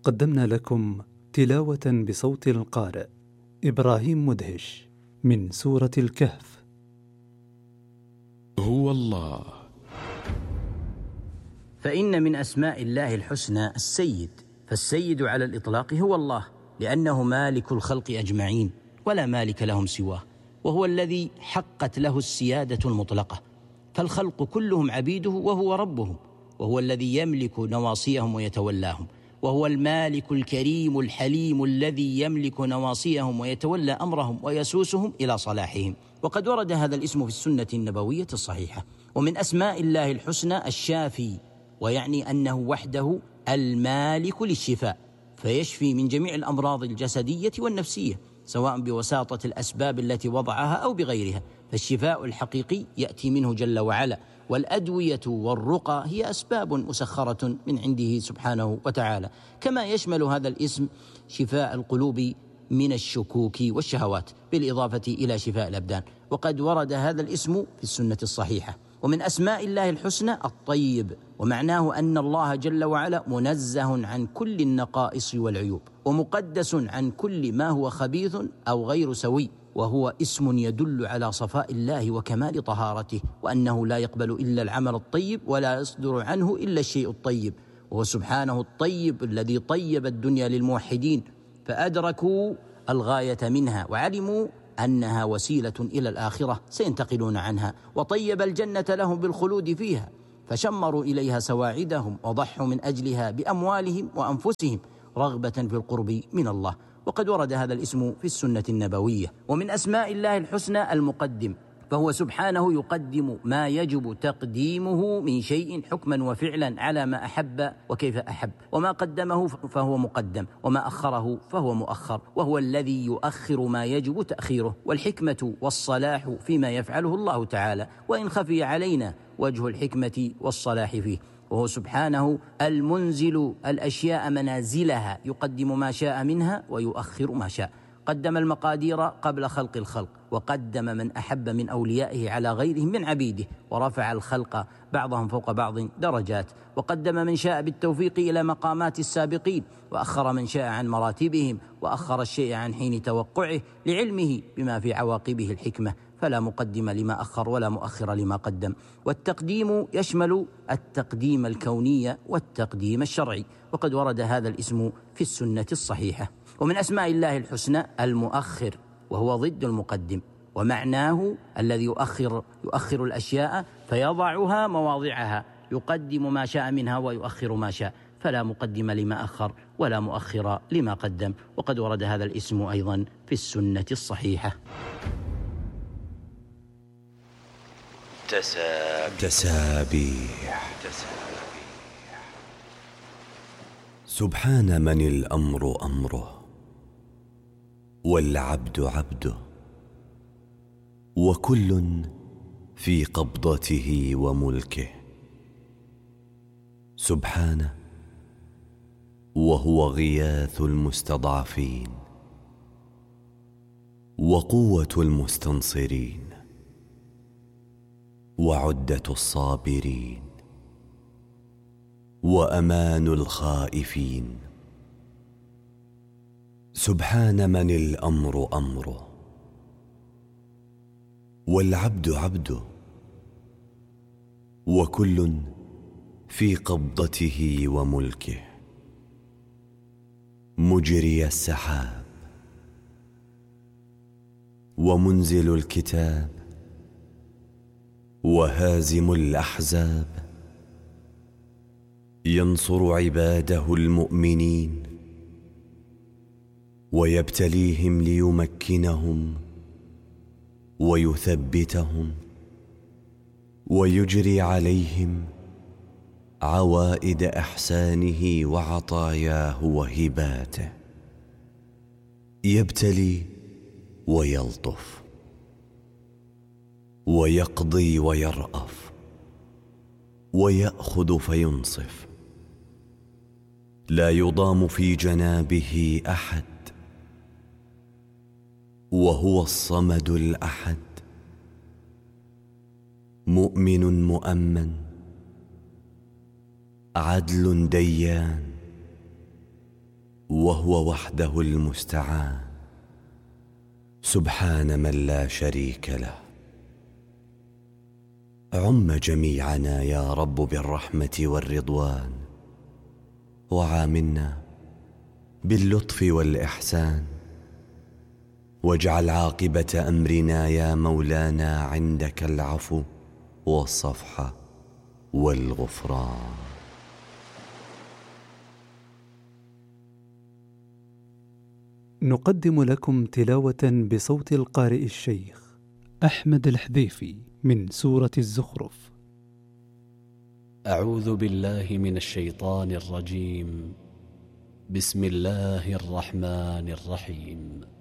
قدمنا لكم تلاوة بصوت القارئ إبراهيم مدهش من سورة الكهف. هو الله. فإن من أسماء الله الحسنى السيد، فالسيد على الإطلاق هو الله، لأنه مالك الخلق أجمعين ولا مالك لهم سواه، وهو الذي حقت له السيادة المطلقة، فالخلق كلهم عبيده وهو ربهم، وهو الذي يملك نواصيهم ويتولاهم، وهو المالك الكريم الحليم الذي يملك نواصيهم ويتولى أمرهم ويسوسهم إلى صلاحهم. وقد ورد هذا الاسم في السنة النبوية الصحيحة. ومن أسماء الله الحسنى الشافي، ويعني أنه وحده المالك للشفاء، فيشفي من جميع الأمراض الجسدية والنفسية، سواء بوساطة الأسباب التي وضعها أو بغيرها، فالشفاء الحقيقي يأتي منه جل وعلا، والأدوية والرقى هي أسباب مسخرة من عنده سبحانه وتعالى. كما يشمل هذا الاسم شفاء القلوب من الشكوك والشهوات، بالإضافة إلى شفاء الأبدان، وقد ورد هذا الاسم في السنة الصحيحة. ومن أسماء الله الحسنى الطيب، ومعناه أن الله جل وعلا منزه عن كل النقائص والعيوب، ومقدس عن كل ما هو خبيث أو غير سوي، وهو اسم يدل على صفاء الله وكمال طهارته، وأنه لا يقبل إلا العمل الطيب ولا يصدر عنه إلا الشيء الطيب، وهو سبحانه الطيب الذي طيب الدنيا للموحدين فأدركوا الغاية منها وعلموا أنها وسيلة إلى الآخرة سينتقلون عنها، وطيب الجنة لهم بالخلود فيها، فشمروا إليها سواعدهم وضحوا من أجلها بأموالهم وأنفسهم رغبة في القرب من الله. وقد ورد هذا الاسم في السنة النبوية. ومن أسماء الله الحسنى المقدم، فهو سبحانه يقدم ما يجب تقديمه من شيء حكما وفعلا على ما أحب وكيف أحب، وما قدمه فهو مقدم، وما أخره فهو مؤخر، وهو الذي يؤخر ما يجب تأخيره. والحكمة والصلاح فيما يفعله الله تعالى، وإن خفي علينا وجه الحكمة والصلاح فيه، وهو سبحانه المنزل الأشياء منازلها، يقدم ما شاء منها ويؤخر ما شاء. قدم المقادير قبل خلق الخلق، وقدم من أحب من أوليائه على غيرهم من عبيده، ورفع الخلق بعضهم فوق بعض درجات، وقدم من شاء بالتوفيق إلى مقامات السابقين، وأخر من شاء عن مراتبهم، وأخر الشيء عن حين توقعه لعلمه بما في عواقبه الحكمة، فلا مقدم لما أخر ولا مؤخر لما قدم. والتقديم يشمل التقديم الكوني والتقديم الشرعي، وقد ورد هذا الاسم في السنة الصحيحة. ومن أسماء الله الحسنى المؤخر، وهو ضد المقدم، ومعناه الذي يؤخر الأشياء فيضعها مواضعها، يقدم ما شاء منها ويؤخر ما شاء، فلا مقدم لما أخر ولا مؤخر لما قدم. وقد ورد هذا الاسم أيضا في السنة الصحيحة. تسابيح. سبحان من الأمر أمره، والعبد عبده، وكل في قبضته وملكه. سبحانه وهو غياث المستضعفين، وقوة المستنصرين، وعدة الصابرين، وأمان الخائفين. سبحان من الأمر أمره، والعبد عبده، وكل في قبضته وملكه. مجري السحاب، ومنزل الكتاب، وهازم الأحزاب، ينصر عباده المؤمنين، ويبتليهم ليمكنهم ويثبتهم، ويجري عليهم عوائد إحسانه وعطاياه وهباته. يبتلي ويلطف، ويقضي ويرأف، ويأخذ فينصف. لا يضام في جنابه أحد، وهو الصمد الأحد، مؤمن مؤمن، عدل ديان، وهو وحده المستعان، سبحان من لا شريك له. عم جميعنا يا رب بالرحمة والرضوان، وعاملنا باللطف والإحسان، واجعل عاقبة أمرنا يا مولانا عندك العفو والصفح والغفران. نقدم لكم تلاوة بصوت القارئ الشيخ أحمد الحذيفي من سورة الزخرف. أعوذ بالله من الشيطان الرجيم. بسم الله الرحمن الرحيم.